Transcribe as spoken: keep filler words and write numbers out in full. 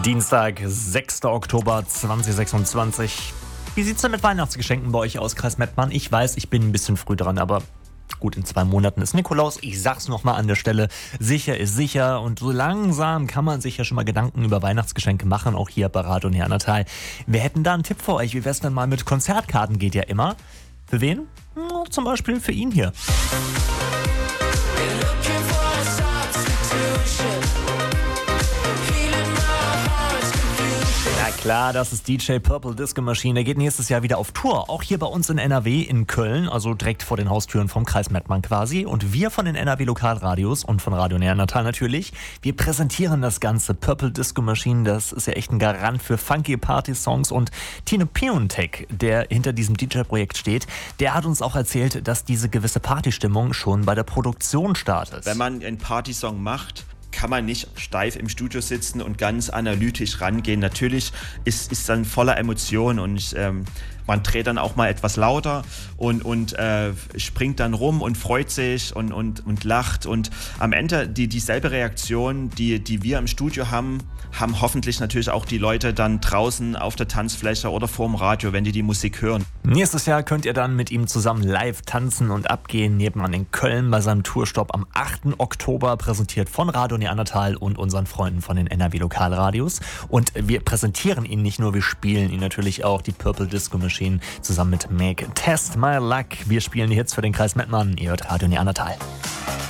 Dienstag, sechster Oktober zweitausendsechsundzwanzig. Wie sieht's denn mit Weihnachtsgeschenken bei euch aus, Kreis Mettmann? Ich weiß, ich bin ein bisschen früh dran, aber gut, in zwei Monaten ist Nikolaus. Ich sag's nochmal an der Stelle, sicher ist sicher und so langsam kann man sich ja schon mal Gedanken über Weihnachtsgeschenke machen, auch hier bei Radio Neandertal. Wir hätten da einen Tipp für euch. Wie wär's denn mal mit Konzertkarten? Geht ja immer. Für wen? Na, zum Beispiel für ihn hier. Klar, das ist D J Purple Disco Machine. Der geht nächstes Jahr wieder auf Tour. Auch hier bei uns in N R W in Köln, also direkt vor den Haustüren vom Kreis Mettmann quasi. Und wir von den N R W Lokalradios und von Radio Neandertal natürlich, wir präsentieren das Ganze. Purple Disco Machine, das ist ja echt ein Garant für funky Party-Songs. Und Tino Piontek, der hinter diesem D J-Projekt steht, der hat uns auch erzählt, dass diese gewisse Partystimmung schon bei der Produktion startet. Wenn man einen Partysong macht, kann man nicht steif im Studio sitzen und ganz analytisch rangehen. Natürlich ist es dann voller Emotionen und ähm, man dreht dann auch mal etwas lauter und, und äh, springt dann rum und freut sich und, und, und lacht. Und am Ende die, dieselbe Reaktion, die, die wir im Studio haben, haben hoffentlich natürlich auch die Leute dann draußen auf der Tanzfläche oder vorm Radio, wenn die die Musik hören. Nächstes Jahr könnt ihr dann mit ihm zusammen live tanzen und abgehen, nebenan in Köln bei seinem Tourstopp am achten Oktober, präsentiert von Radio Neandertal und unseren Freunden von den N R W Lokalradios. Und wir präsentieren ihn nicht nur, wir spielen ihn natürlich auch, die Purple Disco Machine, zusammen mit Meg. Test My Luck. Wir spielen die Hits für den Kreis Mettmann. Ihr hört Radio Neandertal.